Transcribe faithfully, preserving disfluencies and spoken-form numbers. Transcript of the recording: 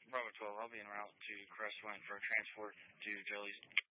Bravo twelve, I'll be en route to Crestpoint for a transport to Jolies.